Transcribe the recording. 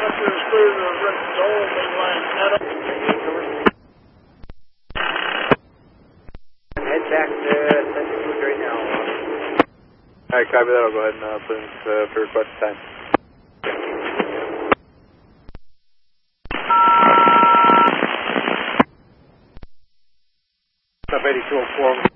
Head back to Central Cruise right now. Alright, copy that. I'll go ahead and put in for request time. 8204.